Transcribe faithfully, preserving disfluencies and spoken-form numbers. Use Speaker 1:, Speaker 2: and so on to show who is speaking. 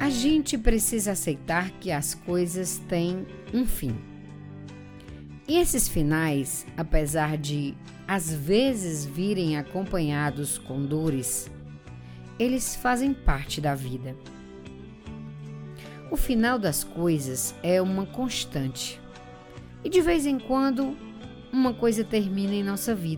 Speaker 1: A gente precisa aceitar que as coisas têm um fim. E esses finais, apesar de às vezes virem acompanhados com dores, eles fazem parte da vida. O final das coisas é uma constante. E de vez em quando, uma coisa termina em nossa vida.